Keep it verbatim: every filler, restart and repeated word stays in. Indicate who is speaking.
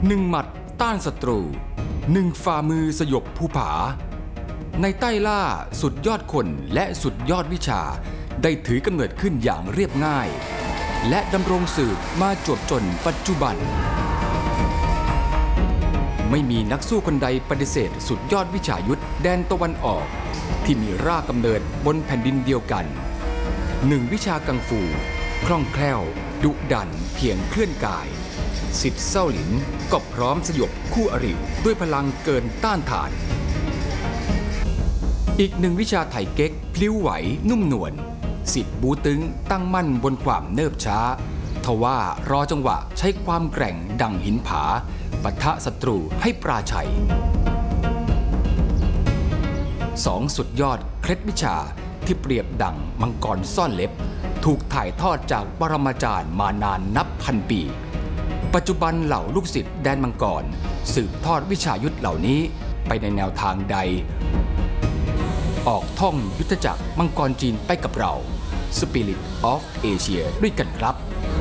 Speaker 1: หนึ่งหมัดต้านศัตรูหนึ่งฝ่ามือสยบภูผาในใต้ล่าสุดยอดคนและสุดยอดวิชาได้ถือกำเนิดขึ้นอย่างเรียบง่ายและดำรงสืบมาจวบจนปัจจุบันไม่มีนักสู้คนใดปฏิเสธสุดยอดวิชายุทธแดนตะวันออกที่มีรากกำเนิดบนแผ่นดินเดียวกันหนึ่งวิชากังฟูคล่องแคล่วดุดันเพียงเคลื่อนกายสิทธิ์เซ้าหลินก็พร้อมสยบคู่อริด้วยพลังเกินต้านทานอีกหนึ่งวิชาไถเก๊กพลิ้วไหวนุ่มนวลสิทธิ์บูตึงตั้งมั่นบนความเนิบช้าทว่ารอจังหวะใช้ความแกร่งดังหินผาปะทะศัตรูให้ปราชัยสองสุดยอดเคล็ดวิชาที่เปรียบดั่งมังกรซ่อนเล็บถูกถ่ายทอดจากปรมาจารย์มานานนับพันปีปัจจุบันเหล่าลูกศิษย์แดนมังกรสืบทอดวิชายุทธเหล่านี้ไปในแนวทางใดออกท่องยุทธจักรมังกรจีนไปกับเรา Spirit of Asia ด้วยกันครับ